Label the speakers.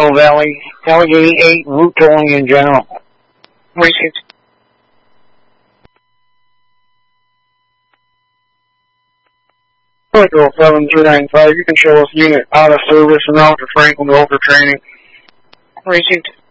Speaker 1: Valley, LE8 route tolling in general.
Speaker 2: Received.
Speaker 1: Echo 7295, you can show us unit out of service and out to Franklin Road for training.
Speaker 2: Received.